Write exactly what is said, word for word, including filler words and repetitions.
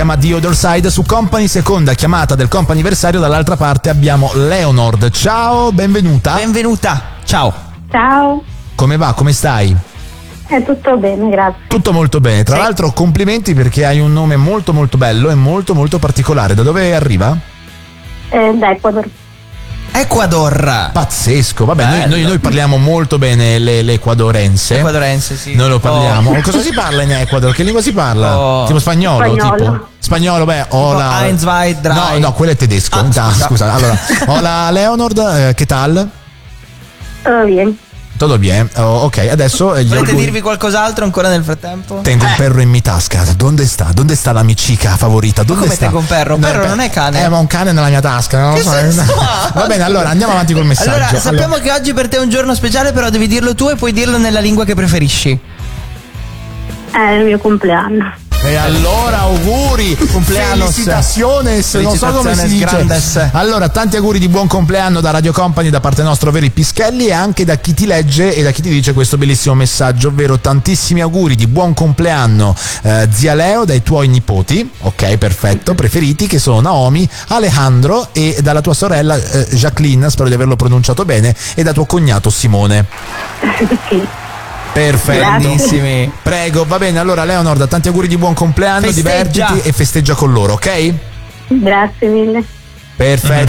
chiama The Other Side su Company, seconda chiamata del comp'anniversario. Dall'altra parte abbiamo Leonord. Ciao, benvenuta. Benvenuta, ciao. Ciao. Come va? Come stai? È tutto bene, grazie. Tutto molto bene. Tra Sì. l'altro complimenti perché hai un nome molto molto bello e molto molto particolare. Da dove arriva? Eh, da Ecuador. Ecuador. Pazzesco. Vabbè, noi, Bello. noi, noi parliamo molto bene le, l'equadorense. Equadorense, sì. Noi lo parliamo. Oh. Cosa si parla in Ecuador? Che lingua si parla? Oh. Tipo spagnolo? Spagnolo. Tipo? Spagnolo, beh, hola. Eins, zwei, drei. No, no, quello è tedesco. Ah, Ah, scusa. scusa. Allora, hola Leonord, eh, che tal? Todo bien. Tutto bene. Oh, ok, adesso eh, gli Volete auguri- dirvi qualcos'altro ancora nel frattempo? Tengo un perro in mi tasca. Dove sta? Dove sta la mia cica favorita? Dove come sta? tengo un perro? Un No, perro beh, non è cane. Eh, ma un cane nella mia tasca. Non lo Che so. senso ha? Va bene, allora andiamo avanti col messaggio. Allora, sappiamo Allora, che oggi per te è un giorno speciale, però devi dirlo tu e puoi dirlo nella lingua che preferisci. È il mio compleanno. E allora auguri, Compleannos. felicitaciones, non so come si dice. Grandes. Allora, tanti auguri di buon compleanno da Radio Company, da parte nostra, ovvero i Pischelli, e anche da chi ti legge e da chi ti dice questo bellissimo messaggio, ovvero tantissimi auguri di buon compleanno, eh, zia Leo, dai tuoi nipoti, ok, perfetto, preferiti, che sono Naomi, Alejandro, e dalla tua sorella eh, Jacqueline, spero di averlo pronunciato bene, e da tuo cognato Simone. Sì. Perfetto. Grandissimi. Prego, va bene. Allora Leonord, tanti auguri di buon compleanno, Festeggia. divertiti e festeggia con loro, ok? Grazie mille. Perfetto.